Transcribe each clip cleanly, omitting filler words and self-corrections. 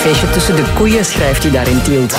feestje tussen de koeien, schrijft hij daar in Tielt.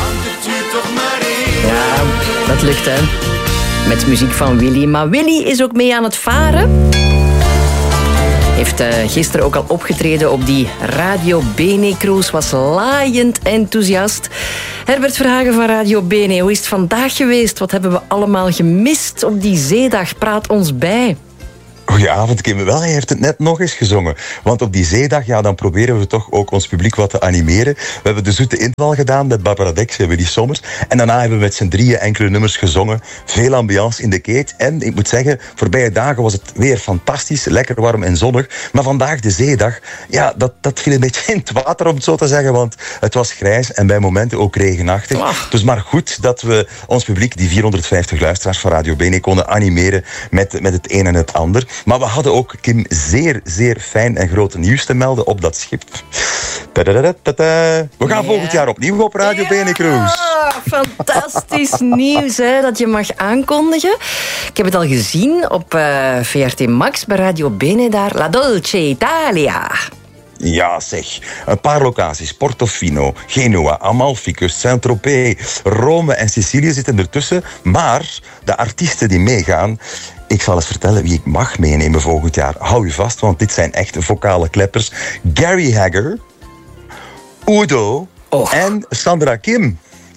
Ja, dat lukt, hè. Met muziek van Willy. Maar Willy is ook mee aan het varen. Heeft gisteren ook al opgetreden op die Radio Bene Cruise. Was laaiend enthousiast. Herbert Verhagen van Radio Bene, hoe is het vandaag geweest? Wat hebben we allemaal gemist op die zeedag? Praat ons bij. Goedenavond, Kim. Wel, hij heeft het net nog eens gezongen. Want op die zeedag, ja, dan proberen we toch ook ons publiek wat te animeren. We hebben de zoete inval gedaan met Barbara Dex en Willy Sommers. En daarna hebben we met z'n drieën enkele nummers gezongen. Veel ambiance in de keet. En ik moet zeggen, voorbije dagen was het weer fantastisch. Lekker warm en zonnig. Maar vandaag, de zeedag, ja, dat viel een beetje in het water, om het zo te zeggen. Want het was grijs en bij momenten ook regenachtig. Dus maar goed dat we ons publiek, die 450 luisteraars van Radio Bene, konden animeren met het een en het ander. Maar we hadden ook, Kim, zeer, zeer fijn en grote nieuws te melden op dat schip. We gaan volgend jaar opnieuw op Radio Bene Cruise. Fantastisch nieuws, hè, dat je mag aankondigen. Ik heb het al gezien op VRT Max bij Radio Bene daar. La Dolce Italia. Ja, zeg. Een paar locaties. Portofino, Genua, Amalfi-kust, Saint-Tropez, Rome en Sicilië zitten ertussen. Maar de artiesten die meegaan... Ik zal eens vertellen wie ik mag meenemen volgend jaar. Hou je vast, want dit zijn echt vocale kleppers. Gary Hagger, Udo en Sandra Kim.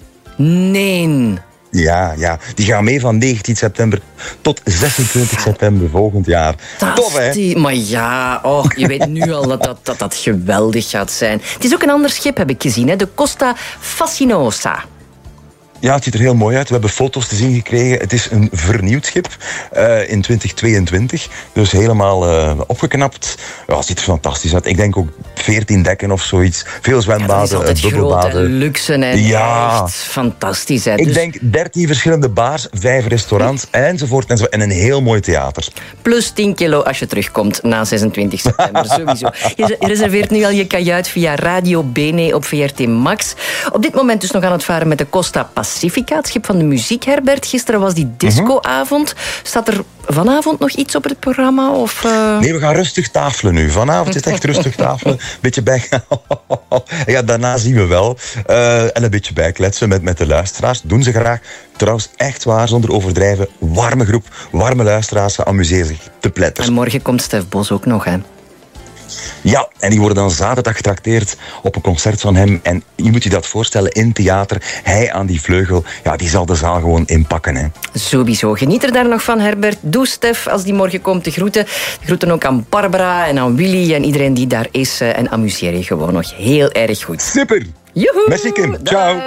Nee. Ja, die gaan mee van 19 september tot 26 september volgend jaar. Tof, hè? Maar ja, je weet nu al dat geweldig gaat zijn. Het is ook een ander schip, heb ik gezien, hè? De Costa Fascinosa. Ja, het ziet er heel mooi uit. We hebben foto's te zien gekregen. Het is een vernieuwd schip in 2022. Dus helemaal opgeknapt. Ja, het ziet er fantastisch uit. Ik denk ook 14 dekken of zoiets. Veel zwembaden, bubbelbaden. Groot en luxe en echt fantastisch. Hè. Ik denk 13 verschillende bars, 5 restaurants enzovoort. En een heel mooi theater. Plus 10 kilo als je terugkomt na 26 september. Sowieso. Je reserveert nu al je kajuit via Radio Bene op VRT Max. Op dit moment dus nog aan het varen met de Costa Pacifica, het schip van de muziek, Herbert. Gisteren was die discoavond. Staat er vanavond nog iets op het programma? Of, Nee, we gaan rustig tafelen nu. Vanavond is het echt rustig tafelen. Beetje bij... Ja, daarna zien we wel. En een beetje bijkletsen met de luisteraars. Doen ze graag. Trouwens, echt waar, zonder overdrijven. Warme groep, warme luisteraars. Ze amuseren zich te pletteren. En morgen komt Stef Bos ook nog, hè? Ja, en die worden dan zaterdag getrakteerd op een concert van hem. En je moet je dat voorstellen, in theater. Hij aan die vleugel, ja, die zal de zaal gewoon inpakken, hè. Sowieso. Geniet er daar nog van, Herbert. Doe Stef, als die morgen komt, de groeten. De groeten ook aan Barbara en aan Willy en iedereen die daar is. En amuseer je gewoon nog heel erg goed. Super! Joehoe! Merci, Kim. Ciao!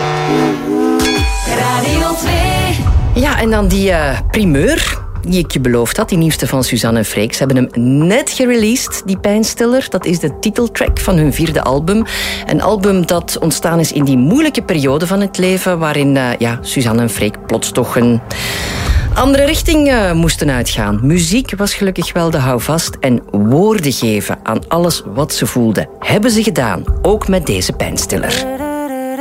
Radio 2. Ja, en dan die primeur die ik je beloofd had, die nieuwste van Suzanne en Freek. Ze hebben hem net gereleased, die Pijnstiller. Dat is de titeltrack van hun 4e album. Een album dat ontstaan is in die moeilijke periode van het leven, waarin Suzanne en Freek plots toch een andere richting moesten uitgaan. Muziek was gelukkig wel de houvast en woorden geven aan alles wat ze voelden. Hebben ze gedaan, ook met deze Pijnstiller.